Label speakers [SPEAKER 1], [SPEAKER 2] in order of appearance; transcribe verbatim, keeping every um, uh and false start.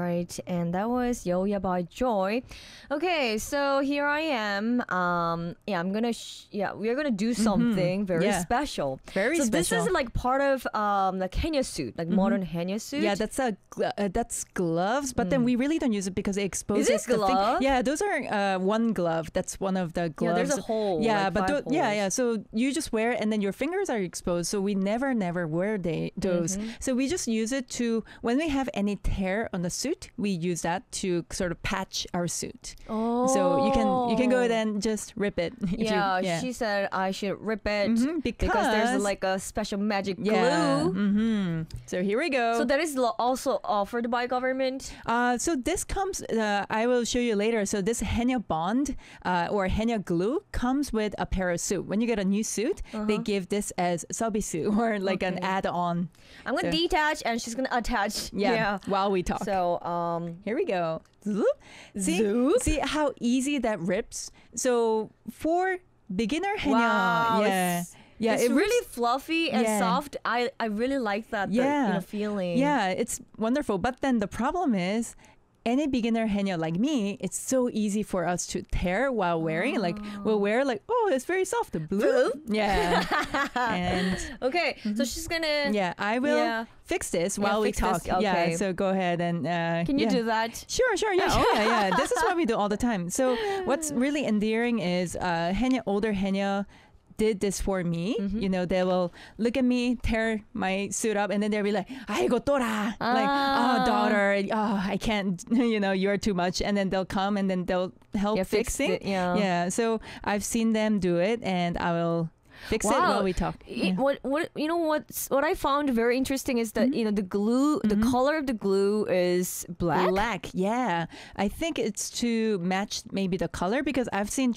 [SPEAKER 1] right. And that was Yo-Ya by Joy. Okay, so here I am. Um, yeah, I'm gonna. Sh- yeah, we're gonna do something mm-hmm. very
[SPEAKER 2] yeah.
[SPEAKER 1] special.
[SPEAKER 2] Very
[SPEAKER 1] so
[SPEAKER 2] special.
[SPEAKER 1] So this is like part of um the Haenyeo suit, like mm-hmm. modern Haenyeo suit.
[SPEAKER 2] Yeah, that's a uh, that's gloves, but mm. then we really don't use it because it exposes.
[SPEAKER 1] Is it glove?
[SPEAKER 2] Yeah, those are uh, one glove. That's one of the gloves.
[SPEAKER 1] Yeah, there's a hole.
[SPEAKER 2] Yeah,
[SPEAKER 1] like
[SPEAKER 2] but
[SPEAKER 1] th-
[SPEAKER 2] yeah, yeah. So you just wear it, and then your fingers are exposed. So we never, never wear they, those. Mm-hmm. So we just use it to when we have any tear on the suit, we use that to sort of patch our suit.
[SPEAKER 1] Oh.
[SPEAKER 2] So you can you can go ahead and just rip it.
[SPEAKER 1] Yeah,
[SPEAKER 2] you, yeah,
[SPEAKER 1] she said I should rip it
[SPEAKER 2] mm-hmm, because,
[SPEAKER 1] because there's like a special magic glue.
[SPEAKER 2] Yeah. Mm-hmm. So here we go.
[SPEAKER 1] So that is also offered by government.
[SPEAKER 2] Uh, so this comes. Uh, I will show you later. So this Haenyeo bond uh, or Haenyeo glue comes with a pair of suit. When you get a new suit, uh-huh. they give this as 서비스 or like okay. an add-on.
[SPEAKER 1] I'm gonna so. detach and she's gonna attach.
[SPEAKER 2] Yeah,
[SPEAKER 1] yeah.
[SPEAKER 2] while we talk.
[SPEAKER 1] So um,
[SPEAKER 2] here we go. See,
[SPEAKER 1] Zoop.
[SPEAKER 2] see how easy that rips. So for beginner Haenyeo,
[SPEAKER 1] wow,
[SPEAKER 2] yeah.
[SPEAKER 1] It's,
[SPEAKER 2] yeah,
[SPEAKER 1] it's
[SPEAKER 2] it
[SPEAKER 1] really
[SPEAKER 2] rips,
[SPEAKER 1] fluffy and
[SPEAKER 2] yeah.
[SPEAKER 1] soft. I, I really like that the,
[SPEAKER 2] yeah.
[SPEAKER 1] you know, feeling.
[SPEAKER 2] Yeah, it's wonderful. But then the problem is, any beginner Haenyeo like me, it's so easy for us to tear while wearing. Oh. Like we'll wear like, oh, it's very soft. The blue. blue? Yeah. and
[SPEAKER 1] okay, mm-hmm. so she's gonna.
[SPEAKER 2] Yeah, I will yeah. fix this while
[SPEAKER 1] yeah,
[SPEAKER 2] we
[SPEAKER 1] fix
[SPEAKER 2] talk.
[SPEAKER 1] This. Okay.
[SPEAKER 2] Yeah, so go ahead and. Uh,
[SPEAKER 1] Can you
[SPEAKER 2] yeah.
[SPEAKER 1] do that?
[SPEAKER 2] Sure, sure. Yeah, oh yeah, yeah. This is what we do all the time. So what's really endearing is uh, Haenyeo, older Haenyeo did this for me. Mm-hmm. You know, they will look at me, tear my suit up, and then they'll be like, "Aigo tora,"
[SPEAKER 1] ah.
[SPEAKER 2] like, "Oh, daughter, oh, I can't," you know, "You're too much," and then they'll come and then they'll help
[SPEAKER 1] yeah,
[SPEAKER 2] fixing.
[SPEAKER 1] Fix it, yeah,
[SPEAKER 2] yeah. So I've seen them do it, and I will fix
[SPEAKER 1] wow.
[SPEAKER 2] it while we talk.
[SPEAKER 1] It,
[SPEAKER 2] Yeah.
[SPEAKER 1] What what you know what's what I found very interesting is that mm-hmm. you know the glue, the mm-hmm. color of the glue is black.
[SPEAKER 2] Black, yeah. I think it's to match maybe the color because I've seen